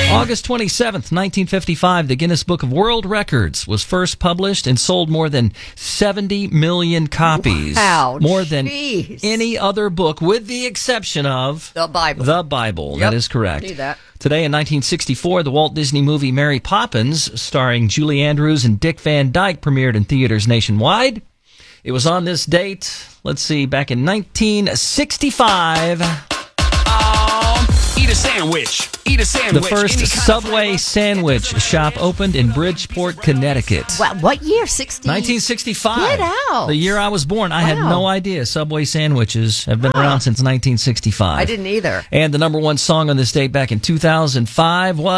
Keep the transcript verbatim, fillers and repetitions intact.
August twenty-seventh, nineteen fifty-five, the Guinness Book of World Records was first published and sold more than seventy million copies. Wow, more than geez. any other book, with the exception of The Bible. The Bible. Yep, that is correct. see that. Today in nineteen sixty-four, the Walt Disney movie Mary Poppins, starring Julie Andrews and Dick Van Dyke, premiered in theaters nationwide. It was on this date, let's see, back in nineteen sixty-five. Um, eat a sandwich. Eat a sandwich. The first Any kind of Subway flavor. sandwich shop opened in Bridgeport, Connecticut. Wow, what year? sixty nineteen sixty-five. Get out. The year I was born. I had Wow. no idea Subway sandwiches have been Huh. around since nineteen sixty-five. I didn't either. And the number one song on this date back in two thousand five was